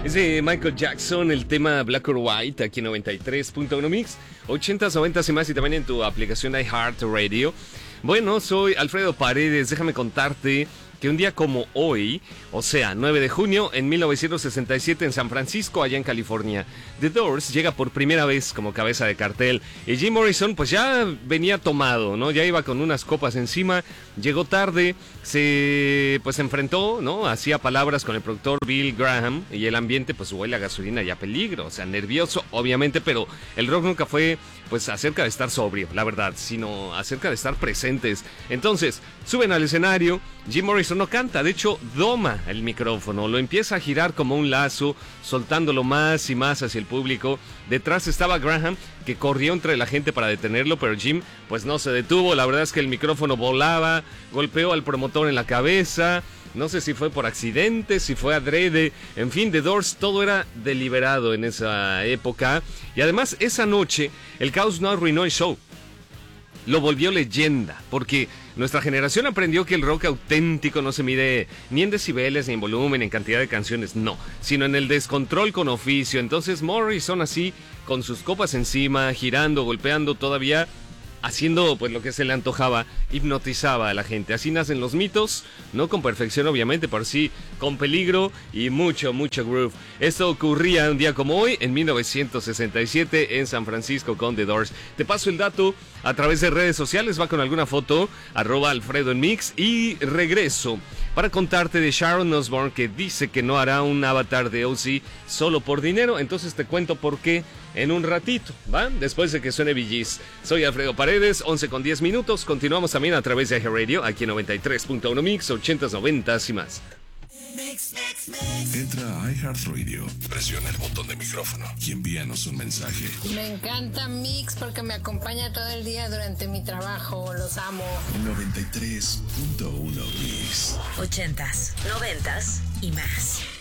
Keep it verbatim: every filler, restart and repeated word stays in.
Es de Michael Jackson, el tema Black or White, aquí en noventa y tres punto uno Mix, ochentas, noventas y más, y también en tu aplicación iHeartRadio. Bueno, soy Alfredo Paredes, déjame contarte que un día como hoy, o sea, nueve de junio, en mil novecientos sesenta y siete en San Francisco, allá en California, The Doors llega por primera vez como cabeza de cartel. Y Jim Morrison pues ya venía tomado, ¿no? Ya iba con unas copas encima, llegó tarde, se pues se enfrentó, ¿no? Hacía palabras con el productor Bill Graham y el ambiente pues huele a gasolina y a peligro, o sea, nervioso, obviamente, pero el rock nunca fue pues acerca de estar sobrio, la verdad, sino acerca de estar presentes. Entonces, suben al escenario, Jim Morrison no canta, de hecho, doma el micrófono, lo empieza a girar como un lazo, soltándolo más y más hacia el público. Detrás estaba Graham, que corrió entre la gente para detenerlo, pero Jim pues no se detuvo. La verdad es que el micrófono volaba, golpeó al promotor en la cabeza. No sé si fue por accidente, si fue adrede. En fin, The Doors, todo era deliberado en esa época. Y además, esa noche, el caos no arruinó el show. Lo volvió leyenda, porque nuestra generación aprendió que el rock auténtico no se mide ni en decibeles, ni en volumen, en cantidad de canciones, no, sino en el descontrol con oficio. Entonces Morrison así, con sus copas encima, girando, golpeando, todavía haciendo pues lo que se le antojaba, hipnotizaba a la gente. Así nacen los mitos, no con perfección obviamente, pero sí con peligro y mucho, mucho groove. Esto ocurría un día como hoy, en mil novecientos sesenta y siete, en San Francisco con The Doors. Te paso el dato a través de redes sociales, va con alguna foto, arroba Alfredo en Mix, y regreso para contarte de Sharon Osbourne, que dice que no hará un avatar de Ozzy solo por dinero. Entonces te cuento por qué en un ratito, ¿va? Después de que suene Bee Gees. Soy Alfredo Paredes, once con diez minutos. Continuamos también a través de iHeartRadio, aquí en noventa y tres punto uno Mix, ochentas, noventas y más. Mix, mix, mix. Entra a iHeartRadio, presiona el botón de micrófono y envíanos un mensaje. Me encanta Mix porque me acompaña todo el día durante mi trabajo. Los amo. noventa y tres punto uno Mix. Ochentas, noventas y más.